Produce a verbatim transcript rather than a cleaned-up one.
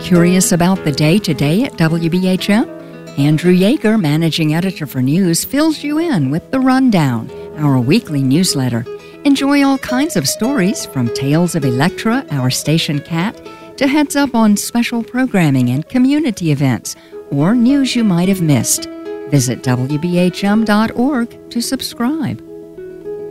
Curious about the day-to-day at W B H M? Andrew Yeager, managing editor for news, fills you in with The Rundown, our weekly newsletter. Enjoy all kinds of stories, from Tales of Electra, our station cat, to heads up on special programming and community events, or news you might have missed. Visit W B H M dot org to subscribe.